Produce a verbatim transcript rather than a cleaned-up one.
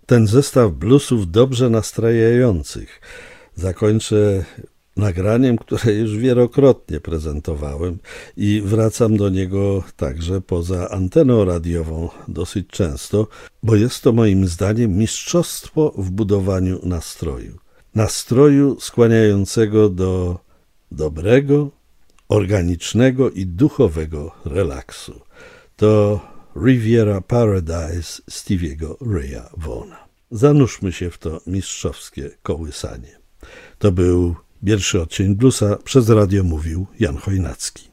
ten zestaw bluesów dobrze nastrajających zakończę nagraniem, które już wielokrotnie prezentowałem i wracam do niego także poza anteną radiową dosyć często, bo jest to moim zdaniem mistrzostwo w budowaniu nastroju. Nastroju skłaniającego do dobrego, organicznego i duchowego relaksu. To Riviera Paradise Stevie'ego Raya Vaughna. Zanurzmy się w to mistrzowskie kołysanie. To był pierwszy odcień bluesa, przez radio mówił Jan Chojnacki.